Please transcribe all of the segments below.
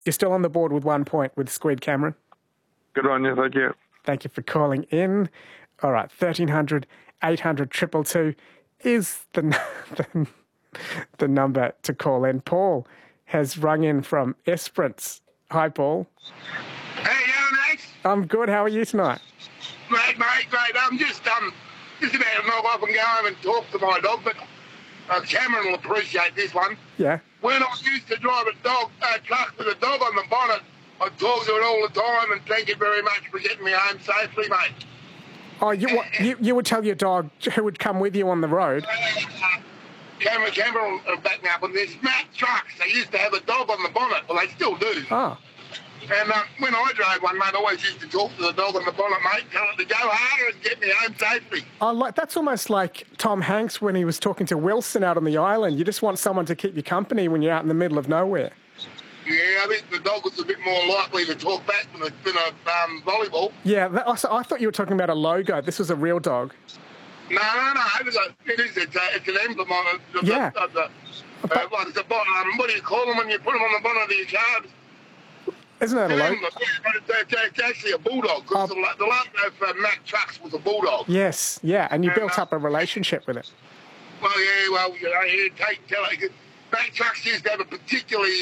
You're still on the board with 1 point with Squid, Cameron. Good on you, thank you. Thank you for calling in. All right, 1300 800 222 is the number to call in. Paul has rung in from Esperance. Hi, Paul. Hey, mate. I'm good. How are you tonight? Great. I'm just about to knock off and go home and talk to my dog, but Cameron will appreciate this one. Yeah. When I used to drive a truck with a dog on the bonnet, I'd talk to it all the time and thank you very much for getting me home safely, mate. Oh, you would tell your dog who would come with you on the road? Cameron will back me up on this. Mack trucks, they used to have a dog on the bonnet. Well, they still do. Oh. And when I drove one, mate, I always used to talk to the dog on the bonnet, mate, tell it to go harder and get me home safely. That's almost like Tom Hanks when he was talking to Wilson out on the island. You just want someone to keep you company when you're out in the middle of nowhere. Yeah, I think the dog was a bit more likely to talk back than a volleyball. Yeah, I thought you were talking about a logo. This was a real dog. No. It's an emblem on it. Yeah. What do you call them when you put them on the bonnet of your cars? Isn't that a logo? It's actually a bulldog, because the logo for Mack Trucks was a bulldog. Yes, yeah, and you built up a relationship with it. Well, tell it. Mack Trucks used to have a particularly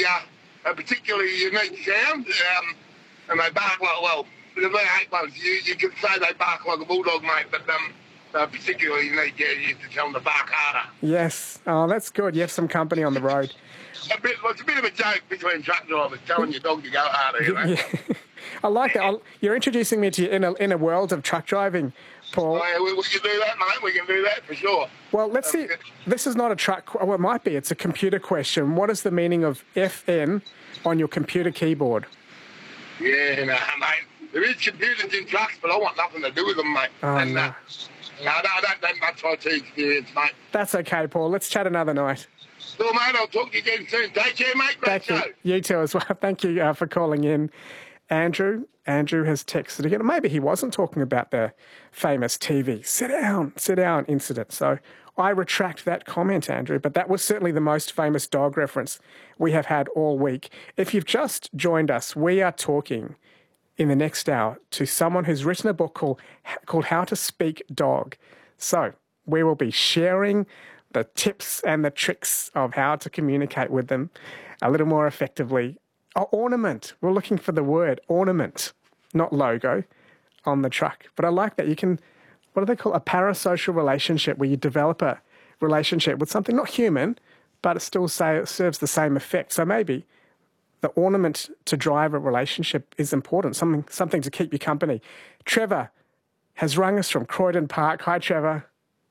unique sound, and they bark like, well, the V8 ones, you could say they bark like a bulldog, mate, but particularly unique, you used to tell them to bark harder. Yes, oh, that's good. You have some company on the road. It's a bit of a joke between truck drivers, telling your dog to go harder, you know. Yeah. I like that. You're introducing me to your inner world of truck driving, Paul. Oh, yeah, we can do that, mate. We can do that for sure. Well, let's see. This is not a truck. Well, it might be. It's a computer question. What is the meaning of FN on your computer keyboard? Yeah, mate. There is computers in trucks, but I want nothing to do with them, mate. Oh, and, no. I don't have much IT experience, mate. That's okay, Paul. Let's chat another night. Well, mate, I'll talk to you again soon. Take care, mate. Thank you. You too as well. Thank you for calling in. Andrew has texted again. Maybe he wasn't talking about the famous TV sit down incident. So I retract that comment, Andrew, but that was certainly the most famous dog reference we have had all week. If you've just joined us, we are talking in the next hour to someone who's written a book called How to Speak Dog. So we will be sharing the tips and the tricks of how to communicate with them a little more effectively. Ornament. We're looking for the word ornament, not logo, on the truck. But I like that. You can, what do they call a parasocial relationship, where you develop a relationship with something not human, but it still serves the same effect. So maybe the ornament to drive a relationship is important, something to keep you company. Trevor has rung us from Croydon Park. Hi, Trevor.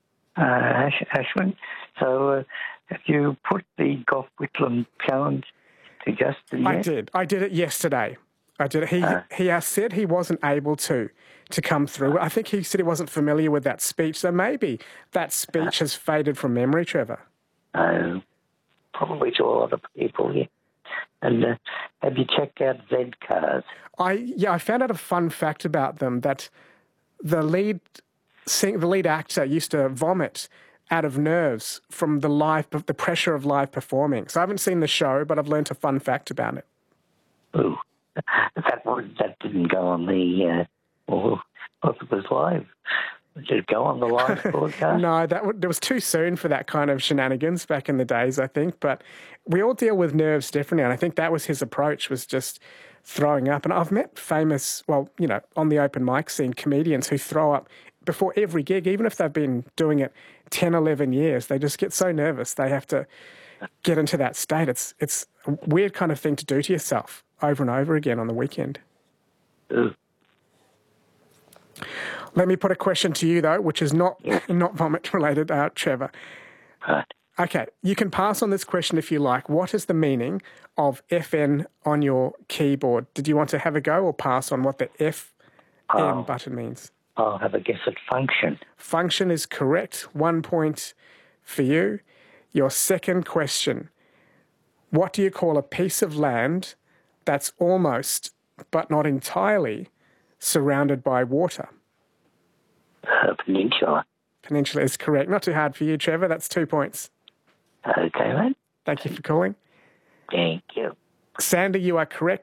Ashwin, so have you put the Gough Whitlam challenge to Justin yet? I did it yesterday. I did it. He said he wasn't able to come through. I think he said he wasn't familiar with that speech, so maybe that speech has faded from memory, Trevor. Probably to a lot of people, yeah. And have you checked out Z Cars? I found out a fun fact about them, that the lead actor used to vomit out of nerves from the pressure of live performing. So I haven't seen the show, but I've learnt a fun fact about it. Ooh, that didn't go on the, it was live. Did it go on the live broadcast? No, it was too soon for that kind of shenanigans back in the days, I think. But we all deal with nerves differently, and I think that was his approach, was just throwing up. And I've met famous, on the open mic scene, comedians who throw up before every gig, even if they've been doing it 10, 11 years. They just get so nervous they have to get into that state. It's a weird kind of thing to do to yourself over and over again on the weekend. Ooh. Let me put a question to you, though, which is not vomit-related, Trevor. Right. Okay, you can pass on this question if you like. What is the meaning of FN on your keyboard? Did you want to have a go or pass on what the FM button means? I'll have a guess at function. Function is correct. 1 point for you. Your second question. What do you call a piece of land that's almost, but not entirely, surrounded by water? Peninsula. Peninsula is correct. Not too hard for you, Trevor. That's 2 points. Okay, mate. Thank you for calling. Thank you. Sandy, you are correct.